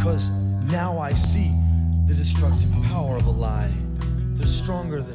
because now I see the destructive power of a lie. They're stronger than